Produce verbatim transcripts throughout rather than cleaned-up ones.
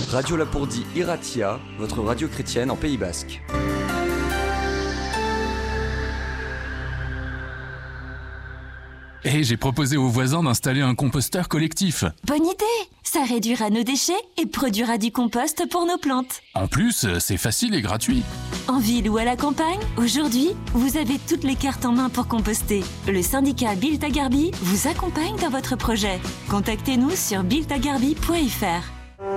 Radio Lapourdie Iratia, votre radio chrétienne en Pays Basque. Et j'ai proposé aux voisins d'installer un composteur collectif. Bonne idée! Ça réduira nos déchets et produira du compost pour nos plantes. En plus, c'est facile et gratuit. En ville ou à la campagne, aujourd'hui, vous avez toutes les cartes en main pour composter. Le syndicat Biltagarbi vous accompagne dans votre projet. Contactez-nous sur biltagarbi point f r.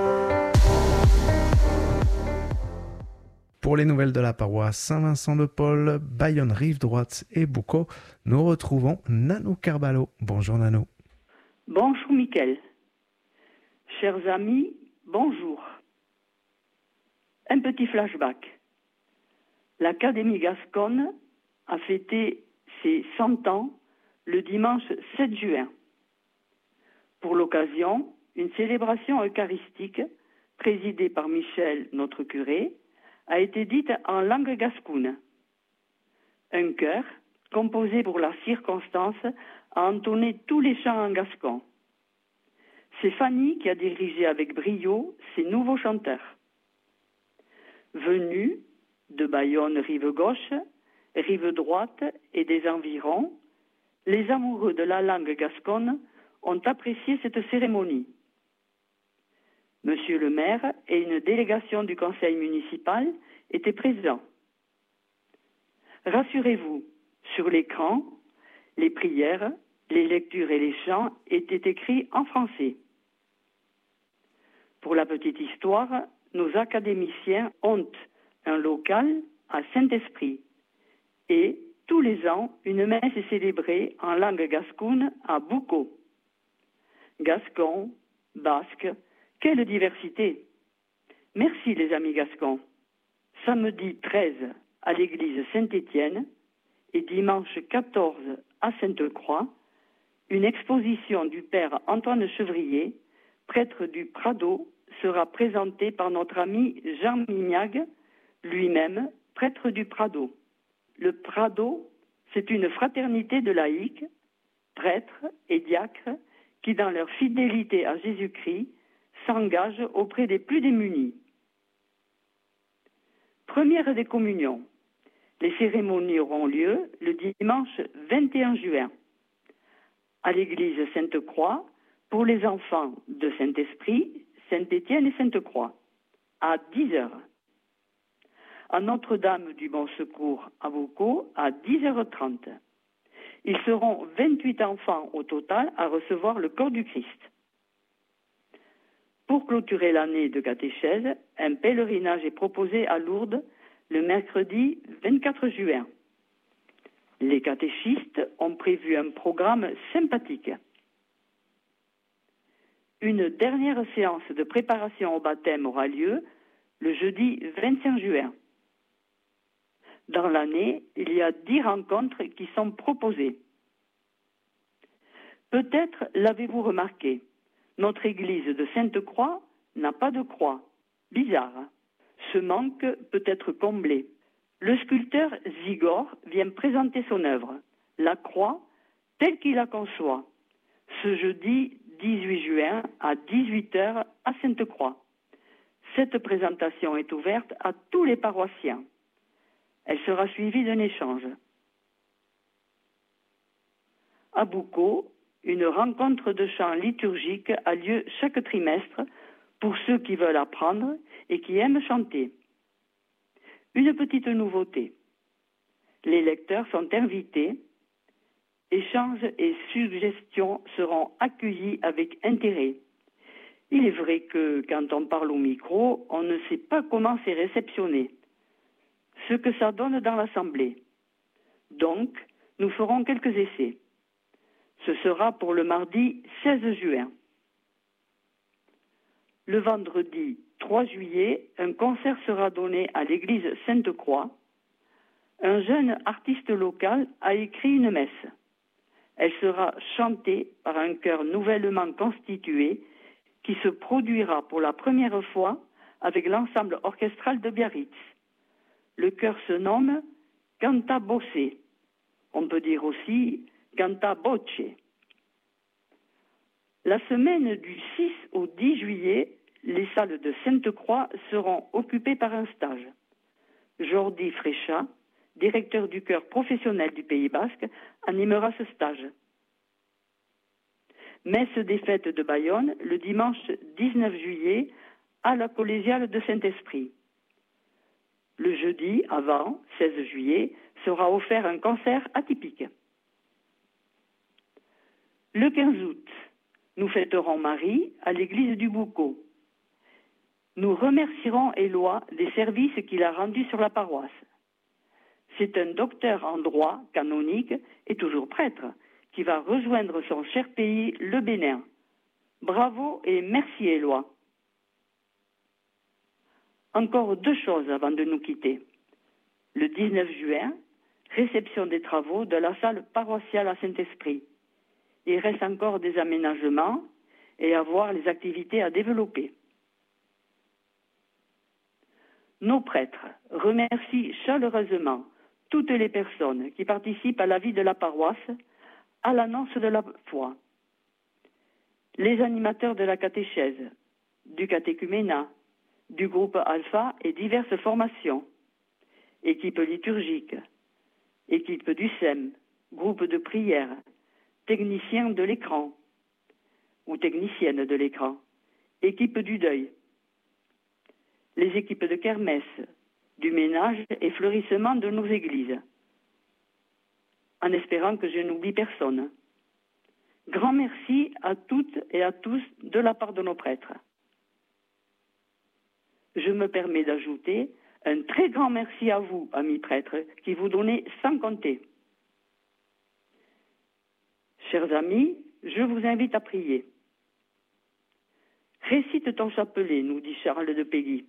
Pour les nouvelles de la paroisse Saint-Vincent-de-Paul, Bayonne Rive Droite et Boucau, nous retrouvons Nano Carballo. Bonjour Nano. Bonjour Mickaël. Chers amis, bonjour. Un petit flashback. L'Académie Gasconne a fêté ses cent ans le dimanche sept juin. Pour l'occasion, une célébration eucharistique présidée par Michel, notre curé, a été dite en langue gascoune. Un chœur, composé pour la circonstance, a entonné tous les chants en gascon. C'est Fanny qui a dirigé avec brio ces nouveaux chanteurs. Venus de Bayonne rive gauche, rive droite et des environs, les amoureux de la langue gasconne ont apprécié cette cérémonie. Monsieur le maire et une délégation du conseil municipal étaient présents. Rassurez-vous, sur l'écran, les prières, les lectures et les chants étaient écrits en français. Pour la petite histoire, nos académiciens ont un local à Saint-Esprit et tous les ans, une messe est célébrée en langue gascoune à Boucau. Gascon, basque, quelle diversité! Merci les amis gascons. Samedi treize à l'église Saint-Étienne et dimanche quatorze à Sainte-Croix, une exposition du père Antoine Chevrier, prêtre du Prado, sera présentée par notre ami Jean Mignac, lui-même prêtre du Prado. Le Prado, c'est une fraternité de laïcs, prêtres et diacres qui, dans leur fidélité à Jésus-Christ, s'engagent auprès des plus démunis. Première des communions. Les cérémonies auront lieu le dimanche vingt et un juin à l'église Sainte-Croix pour les enfants de Saint-Esprit, Saint-Étienne et Sainte-Croix à dix heures. À Notre-Dame du Bon Secours à Boucau à dix heures trente. Ils seront vingt-huit enfants au total à recevoir le corps du Christ. Pour clôturer l'année de catéchèse, un pèlerinage est proposé à Lourdes le mercredi vingt-quatre juin. Les catéchistes ont prévu un programme sympathique. Une dernière séance de préparation au baptême aura lieu le jeudi vingt-cinq juin. Dans l'année, il y a dix rencontres qui sont proposées. Peut-être l'avez-vous remarqué, notre église de Sainte-Croix n'a pas de croix. Bizarre. Ce manque peut être comblé. Le sculpteur Zigor vient présenter son œuvre, la croix telle qu'il la conçoit, ce jeudi dix-huit juin à dix-huit heures à Sainte-Croix. Cette présentation est ouverte à tous les paroissiens. Elle sera suivie d'un échange. À Boucau, une rencontre de chant liturgique a lieu chaque trimestre pour ceux qui veulent apprendre et qui aiment chanter. Une petite nouveauté. Les lecteurs sont invités. Échanges et suggestions seront accueillis avec intérêt. Il est vrai que quand on parle au micro, on ne sait pas comment c'est réceptionné, ce que ça donne dans l'assemblée. Donc, nous ferons quelques essais. Ce sera pour le mardi seize juin. Le vendredi trois juillet, un concert sera donné à l'église Sainte-Croix. Un jeune artiste local a écrit une messe. Elle sera chantée par un chœur nouvellement constitué qui se produira pour la première fois avec l'ensemble orchestral de Biarritz. Le chœur se nomme Canta Bosse. On peut dire aussi Canta Voce. La semaine du six au dix juillet, les salles de Sainte-Croix seront occupées par un stage. Jordi Fréchat, directeur du chœur professionnel du Pays Basque, animera ce stage. Messe des fêtes de Bayonne le dimanche dix-neuf juillet à la collégiale de Saint-Esprit. Le jeudi avant, seize juillet, sera offert un concert atypique. Le quinze août, nous fêterons Marie à l'église du Boucau. Nous remercierons Éloi des services qu'il a rendus sur la paroisse. C'est un docteur en droit canonique et toujours prêtre qui va rejoindre son cher pays, le Bénin. Bravo et merci Éloi. Encore deux choses avant de nous quitter. Le dix-neuf juin, réception des travaux de la salle paroissiale à Saint-Esprit. Il reste encore des aménagements et à voir les activités à développer. Nos prêtres remercient chaleureusement toutes les personnes qui participent à la vie de la paroisse, à l'annonce de la foi. Les animateurs de la catéchèse, du catéchuménat, du groupe Alpha et diverses formations, équipe liturgique, équipe du S E M, groupe de prière, technicien de l'écran ou technicienne de l'écran, équipe du deuil, les équipes de kermesse, du ménage et fleurissement de nos églises, en espérant que je n'oublie personne. Grand merci à toutes et à tous de la part de nos prêtres. Je me permets d'ajouter un très grand merci à vous, amis prêtres, qui vous donnez sans compter. Chers amis, je vous invite à prier. Récite ton chapelet, nous dit Charles de Péguy.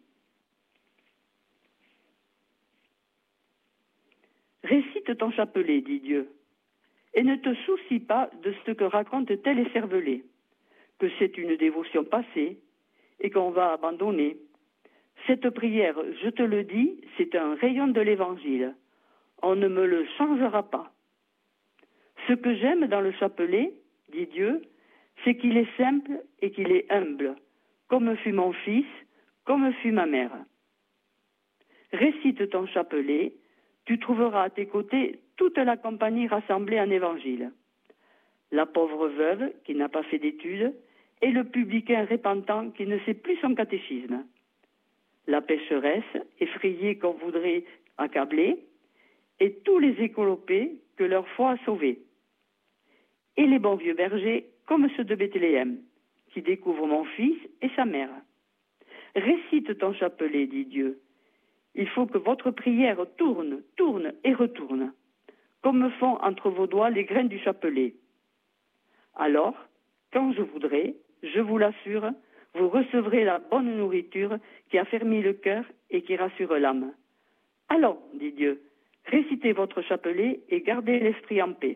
Récite ton chapelet, dit Dieu, et ne te soucie pas de ce que racontent tel et cervelé, que c'est une dévotion passée et qu'on va abandonner. Cette prière, je te le dis, c'est un rayon de l'Évangile. On ne me le changera pas. Ce que j'aime dans le chapelet, dit Dieu, c'est qu'il est simple et qu'il est humble, comme fut mon fils, comme fut ma mère. Récite ton chapelet, tu trouveras à tes côtés toute la compagnie rassemblée en évangile. La pauvre veuve qui n'a pas fait d'études et le publicain repentant qui ne sait plus son catéchisme. La pécheresse, effrayée qu'on voudrait accabler, et tous les écolopés que leur foi a sauvés. Et les bons vieux bergers, comme ceux de Bethléem, qui découvrent mon fils et sa mère. Récite ton chapelet, dit Dieu. Il faut que votre prière tourne, tourne et retourne, comme font entre vos doigts les graines du chapelet. Alors, quand je voudrai, je vous l'assure, vous recevrez la bonne nourriture qui affermit le cœur et qui rassure l'âme. Allons, dit Dieu, récitez votre chapelet et gardez l'esprit en paix.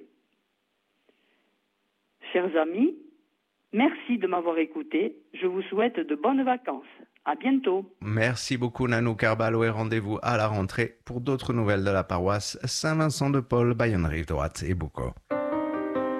Chers amis, merci de m'avoir écouté. Je vous souhaite de bonnes vacances. À bientôt. Merci beaucoup Nanou Carballo et rendez-vous à la rentrée pour d'autres nouvelles de la paroisse Saint-Vincent-de-Paul, Bayonne Rive Droite et Boucau.